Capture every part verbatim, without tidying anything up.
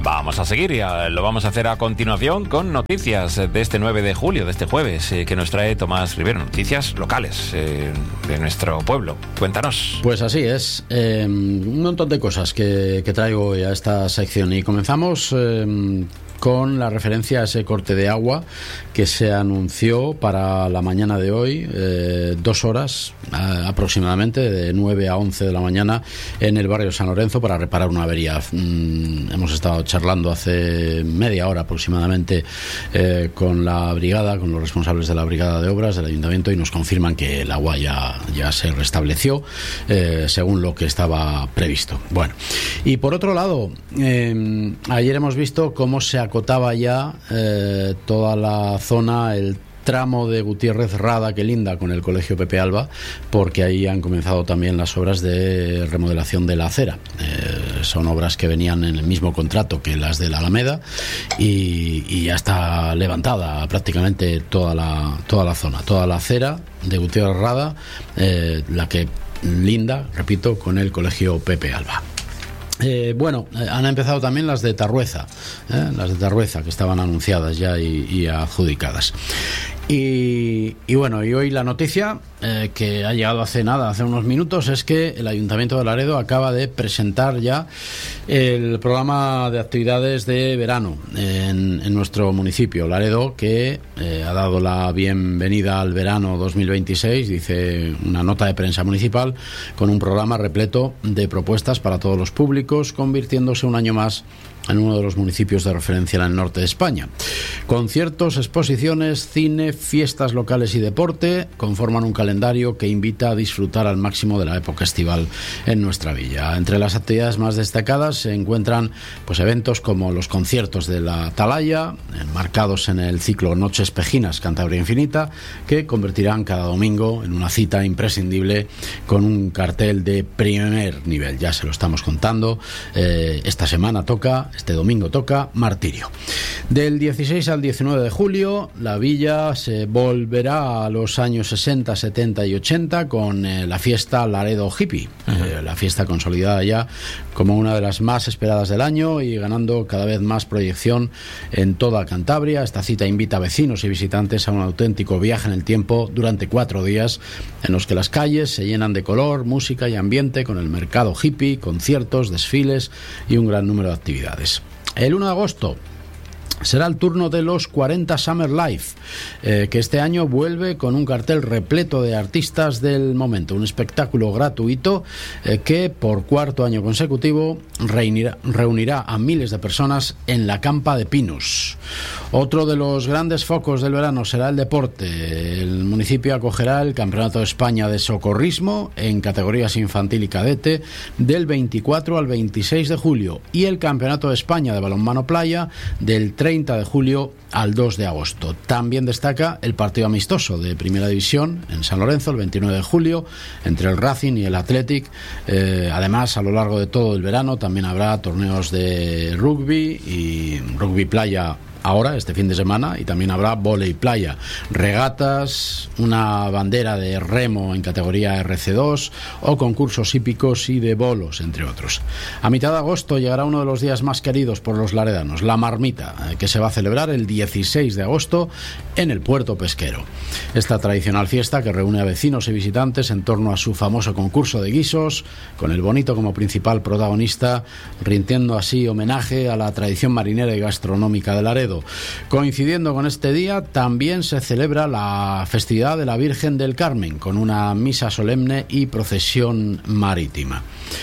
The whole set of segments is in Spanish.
Vamos a seguir y a, lo vamos a hacer a continuación con noticias de este nueve de julio, de este jueves, eh, que nos trae Tomás Rivero, noticias locales eh, de nuestro pueblo. Cuéntanos. Pues así es, eh, un montón de cosas que, que traigo hoy a esta sección y comenzamos eh, con la referencia a ese corte de agua que se anunció para la mañana de hoy, eh, dos horas eh, aproximadamente, de nueve a once de la mañana, en el barrio San Lorenzo para reparar una avería. Mm, hemos estado charlando hace media hora aproximadamente eh, con la brigada, con los responsables de la brigada de obras del ayuntamiento, y nos confirman que el agua ya, ya se restableció eh, según lo que estaba previsto. Bueno, y por otro lado, eh, ayer hemos visto cómo se acotaba ya eh, toda la zona, el tramo de Gutiérrez Rada que linda con el Colegio Pepe Alba, porque ahí han comenzado también las obras de remodelación de la acera. Eh, son obras que venían en el mismo contrato que las de la Alameda y, y ya está levantada prácticamente toda la, toda la zona, toda la acera de Gutiérrez Rada, eh, la que linda, repito, con el Colegio Pepe Alba. Eh, bueno, eh, han empezado también las de Tarrueza, eh, las de Tarrueza que estaban anunciadas ya y, y adjudicadas. Y, y bueno, y hoy la noticia eh, que ha llegado hace nada, hace unos minutos, es que el Ayuntamiento de Laredo acaba de presentar ya el programa de actividades de verano en, en nuestro municipio. Laredo, que eh, ha dado la bienvenida al verano dos mil veintiséis, dice una nota de prensa municipal, con un programa repleto de propuestas para todos los públicos, convirtiéndose un año más en uno de los municipios de referencia en el norte de España. Conciertos, exposiciones, cine, fiestas locales y deporte conforman un calendario que invita a disfrutar al máximo de la época estival en nuestra villa. Entre las actividades más destacadas se encuentran pues eventos como los conciertos de la Atalaya, enmarcados en el ciclo Noches Pejinas Cantabria Infinita, que convertirán cada domingo en una cita imprescindible con un cartel de primer nivel. Ya se lo estamos contando. Eh, esta semana toca Este domingo toca Martirio. Del dieciséis al diecinueve de julio, la villa se volverá a los años sesenta, setenta y ochenta con eh, la fiesta Laredo Hippie, eh, la fiesta consolidada ya como una de las más esperadas del año y ganando cada vez más proyección en toda Cantabria. Esta cita invita a vecinos y visitantes a un auténtico viaje en el tiempo durante cuatro días en los que las calles se llenan de color, música y ambiente, con el mercado hippie, conciertos, desfiles y un gran número de actividades. El uno de agosto será el turno de los cuarenta Summer Life, eh, que este año vuelve con un cartel repleto de artistas del momento, un espectáculo gratuito eh, que por cuarto año consecutivo reunirá, reunirá a miles de personas en la Campa de Pinos. Otro de los grandes focos del verano será el deporte. El municipio acogerá el Campeonato de España de Socorrismo en categorías infantil y cadete del veinticuatro al veintiséis de julio y el Campeonato de España de Balonmano Playa del treinta de julio al dos de agosto. También destaca el partido amistoso de Primera División en San Lorenzo el veintinueve de julio entre el Racing y el Athletic. Eh, además, a lo largo de todo el verano también habrá torneos de rugby y rugby playa ahora, este fin de semana, y también habrá vóley playa, regatas, una bandera de remo en categoría R C dos o concursos hípicos y de bolos, entre otros. A mitad de agosto llegará uno de los días más queridos por los laredanos, la Marmita, que se va a celebrar el dieciséis de agosto en el Puerto Pesquero. Esta tradicional fiesta, que reúne a vecinos y visitantes en torno a su famoso concurso de guisos, con el bonito como principal protagonista, rindiendo así homenaje a la tradición marinera y gastronómica de Laredo. Coincidiendo con este día, también se celebra la festividad de la Virgen del Carmen, con una misa solemne y procesión marítima.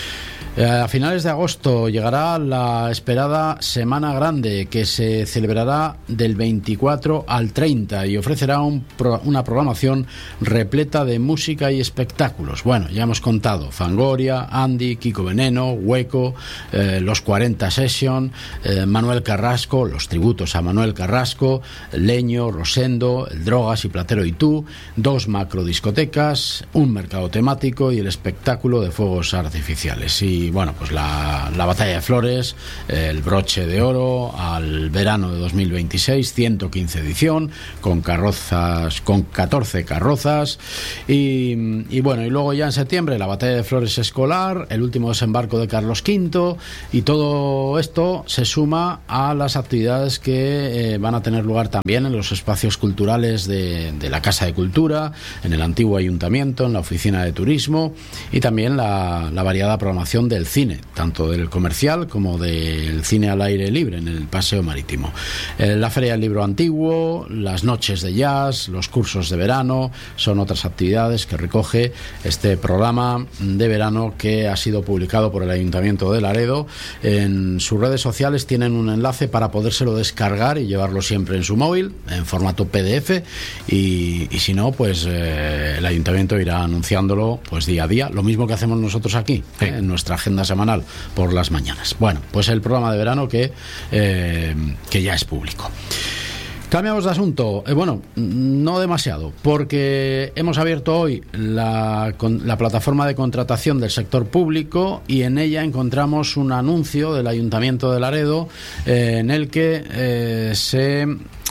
A finales de agosto llegará la esperada Semana Grande, que se celebrará del veinticuatro al treinta y ofrecerá un pro, una programación repleta de música y espectáculos. Bueno, ya hemos contado Fangoria, Andy, Kiko Veneno, Hueco, eh, los cuarenta Session, eh, Manuel Carrasco, los tributos a Manuel Carrasco, Leño, Rosendo, el Drogas y Platero y tú, dos macrodiscotecas, un mercado temático y el espectáculo de fuegos artificiales. Y y bueno, pues la, la batalla de flores, el broche de oro al verano de dos mil veintiséis, ciento quince edición, con carrozas, con catorce carrozas, y, y bueno, y luego ya en septiembre la batalla de flores escolar, el último desembarco de Carlos quinto, y todo esto se suma a las actividades que eh, van a tener lugar también en los espacios culturales de, de la Casa de Cultura, en el antiguo ayuntamiento, en la oficina de turismo, y también la, la variada programación del cine, tanto del comercial como del cine al aire libre en el Paseo Marítimo. Eh, la Feria del Libro Antiguo, las noches de jazz, los cursos de verano, son otras actividades que recoge este programa de verano que ha sido publicado por el Ayuntamiento de Laredo. En sus redes sociales tienen un enlace para podérselo descargar y llevarlo siempre en su móvil, en formato P D F, y, y si no, pues eh, el Ayuntamiento irá anunciándolo pues día a día, lo mismo que hacemos nosotros aquí, sí. eh, en nuestra agenda semanal por las mañanas. Bueno, pues el programa de verano que, eh, que ya es público. Cambiamos de asunto, eh, bueno, no demasiado, porque hemos abierto hoy la, con, la plataforma de contratación del sector público, y en ella encontramos un anuncio del Ayuntamiento de Laredo eh, en el que eh, se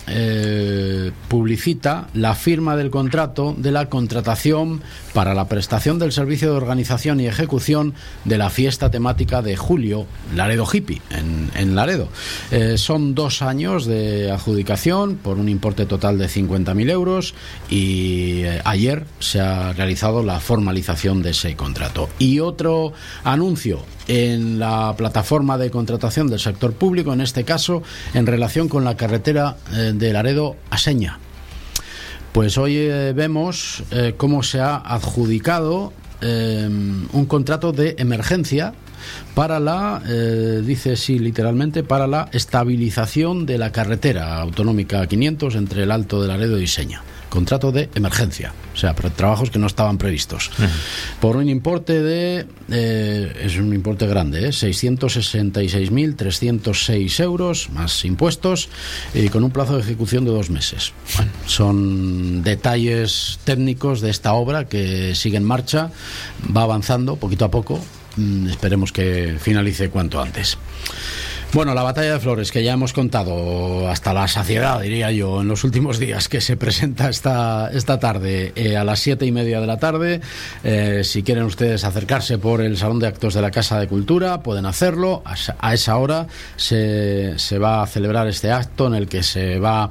eh, publicita la firma del contrato de la contratación para la prestación del servicio de organización y ejecución de la fiesta temática de julio, Laredo Hippie, en, en Laredo. Eh, son dos años de adjudicación por un importe total de cincuenta mil euros, y eh, ayer se ha realizado la formalización de ese contrato. Y otro anuncio en la plataforma de contratación del sector público, en este caso en relación con la carretera eh, de Laredo a Seña. Pues hoy eh, vemos eh, cómo se ha adjudicado eh, un contrato de emergencia para la, eh, dice sí literalmente, para la estabilización de la carretera autonómica quinientos entre el Alto de Laredo y Seña. Contrato de emergencia, o sea, para trabajos que no estaban previstos. Uh-huh. Por un importe de, eh, es un importe grande, ¿eh? seiscientos sesenta y seis mil trescientos seis euros, más impuestos, y con un plazo de ejecución de dos meses. Bueno, son detalles técnicos de esta obra que sigue en marcha, va avanzando poquito a poco, mm, esperemos que finalice cuanto antes. Bueno, la batalla de flores, que ya hemos contado hasta la saciedad, diría yo, en los últimos días, que se presenta esta, esta tarde eh, a las siete y media de la tarde. Eh, si quieren ustedes acercarse por el Salón de Actos de la Casa de Cultura, pueden hacerlo. A, a esa hora se, se va a celebrar este acto en el que se va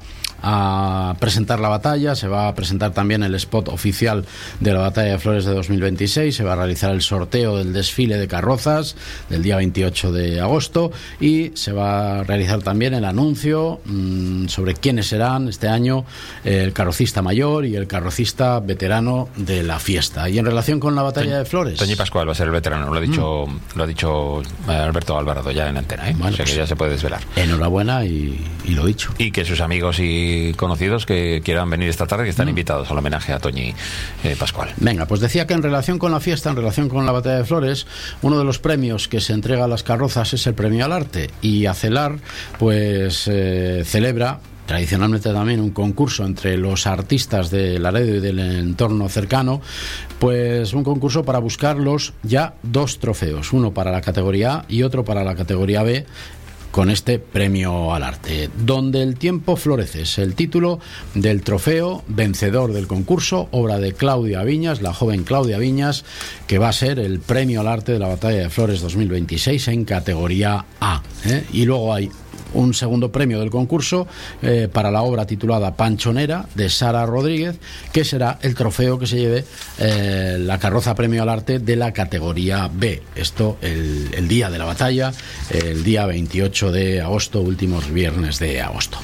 a presentar la batalla, se va a presentar también el spot oficial de la batalla de flores de dos mil veintiséis, se va a realizar el sorteo del desfile de carrozas del día veintiocho de agosto, y se va a realizar también el anuncio mmm, sobre quiénes serán este año el carrocista mayor y el carrocista veterano de la fiesta. Y en relación con la batalla de flores, Toñi Pascual va a ser el veterano, lo ha dicho, mm. lo ha dicho Alberto Alvarado ya en antena, ¿eh? Bueno, o sea que ya se puede desvelar. Enhorabuena y, y lo dicho. Y que sus amigos y conocidos que quieran venir esta tarde, que están mm. invitados al homenaje a Toñi eh, Pascual. Venga, pues decía que en relación con la fiesta, en relación con la batalla de flores, uno de los premios que se entrega a las carrozas es el premio al arte, y Acelar pues eh, celebra tradicionalmente también un concurso entre los artistas de Laredo y del entorno cercano, pues un concurso para buscar los ya dos trofeos, uno para la categoría A y otro para la categoría B, con este premio al arte. Donde el tiempo florece es el título del trofeo vencedor del concurso, obra de Claudia Viñas, la joven Claudia Viñas, que va a ser el premio al arte de la batalla de flores dos mil veintiséis en categoría A, ¿eh? Y luego hay un segundo premio del concurso eh, para la obra titulada Panchonera, de Sara Rodríguez, que será el trofeo que se lleve eh, la carroza premio al arte de la categoría B. Esto el, el día de la batalla, el día veintiocho de agosto, últimos viernes de agosto.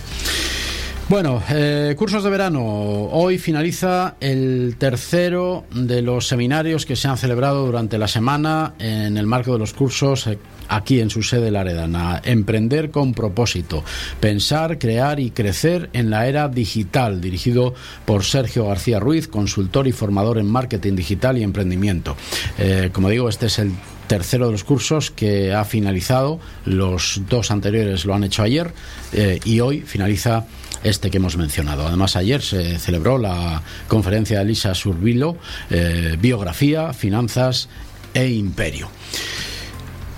Bueno, eh, cursos de verano. Hoy finaliza el tercero de los seminarios que se han celebrado durante la semana en el marco de los cursos eh, aquí en su sede laredana. Emprender con propósito, pensar, crear y crecer en la era digital, dirigido por Sergio García Ruiz, consultor y formador en marketing digital y emprendimiento. Eh, como digo, este es el tercero de los cursos que ha finalizado. Los dos anteriores lo han hecho ayer eh, y hoy finaliza este que hemos mencionado. Además, ayer se celebró la conferencia de Elisa Surbilo, eh, Biografía, Finanzas e Imperio.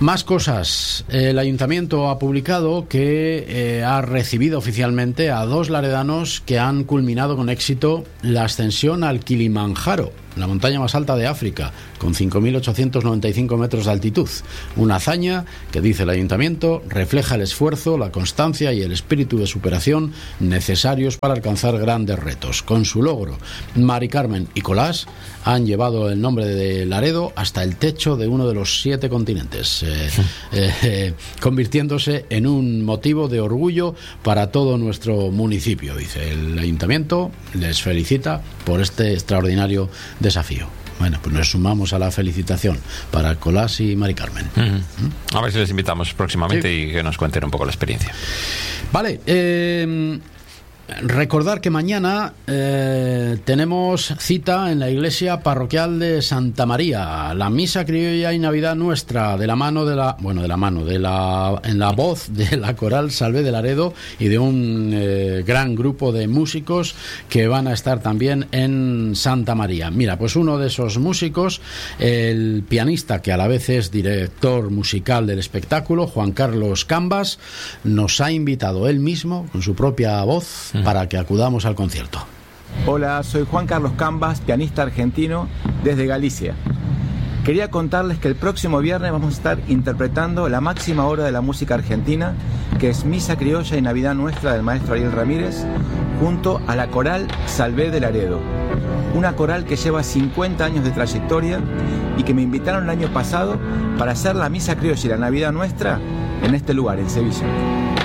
Más cosas. El ayuntamiento ha publicado que eh, ha recibido oficialmente a dos laredanos que han culminado con éxito la ascensión al Kilimanjaro, la montaña más alta de África, con cinco mil ochocientos noventa y cinco metros de altitud. Una hazaña que, dice el ayuntamiento, refleja el esfuerzo, la constancia y el espíritu de superación necesarios para alcanzar grandes retos. Con su logro, Mari Carmen y Colás han llevado el nombre de Laredo hasta el techo de uno de los siete continentes, eh, eh, eh, convirtiéndose en un motivo de orgullo para todo nuestro municipio, dice el ayuntamiento. Les felicita por este extraordinario desafío. Bueno, pues nos sumamos a la felicitación para Colás y Mari Carmen. Uh-huh. ¿Mm? A ver si les invitamos próximamente, sí, y que nos cuenten un poco la experiencia. Vale, eh, recordar que mañana eh, tenemos cita en la iglesia parroquial de Santa María, la misa criolla y Navidad nuestra, de la mano de la, bueno, de la mano, de la, en la voz de la coral Salvé de Laredo y de un eh, gran grupo de músicos que van a estar también en Santa María. Mira, pues uno de esos músicos, el pianista que a la vez es director musical del espectáculo, Juan Carlos Cambas, nos ha invitado él mismo con su propia voz para que acudamos al concierto. Hola, soy Juan Carlos Cambas, pianista argentino desde Galicia. Quería contarles que el próximo viernes vamos a estar interpretando la máxima obra de la música argentina, que es Misa Criolla y Navidad Nuestra del maestro Ariel Ramírez, junto a la coral Salvé de Laredo, una coral que lleva cincuenta años de trayectoria y que me invitaron el año pasado para hacer la Misa Criolla y la Navidad Nuestra en este lugar, en Sevilla.